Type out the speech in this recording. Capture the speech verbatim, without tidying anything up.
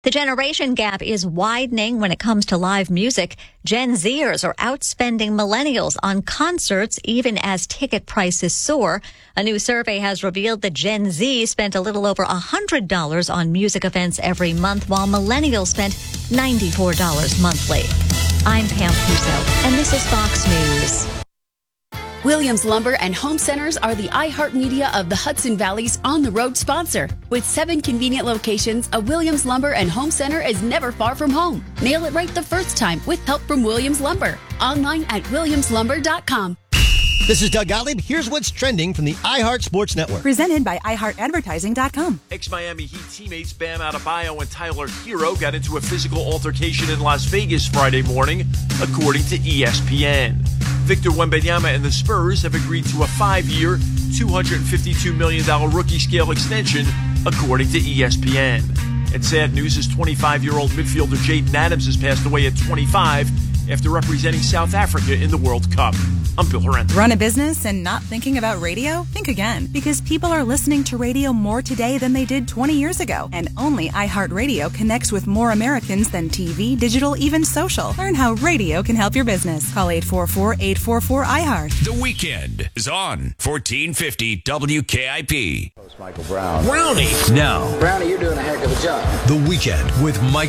The generation gap is widening when it comes to live music. Gen Zers are outspending millennials on concerts even as ticket prices soar. A new survey has revealed that Gen Z spent a little over one hundred dollars on music events every month, while millennials spent ninety-four dollars monthly. I'm Pam Puso, and this is Fox News. Williams Lumber and Home Centers are the iHeartMedia of the Hudson Valley's on-the-road sponsor. With seven convenient locations, a Williams Lumber and Home Center is never far from home. Nail it right the first time with help from Williams Lumber. Online at williams lumber dot com. This is Doug Gottlieb. Here's what's trending from the iHeart Sports Network. Presented by i heart advertising dot com. Ex-Miami Heat teammates Bam Adebayo and Tyler Hero got into a physical altercation in Las Vegas Friday morning, according to E S P N. Victor Wembanyama and the Spurs have agreed to a five-year, two hundred fifty-two million dollars rookie scale extension, according to E S P N. And sad news is twenty-five-year-old midfielder Jaden Adams has passed away at twenty-five after representing South Africa in the World Cup. I'm Bill Horrendous. Run a business and not thinking about radio? Think again, because people are listening to radio more today than they did twenty years ago. And only iHeartRadio connects with more Americans than T V, digital, even social. Learn how radio can help your business. Call eight four four, eight four four, I heart. The Weekend is on fourteen fifty W K I P. Michael Brown. Brownie. Now. Brownie, you're doing a heck of a job. The Weekend with Michael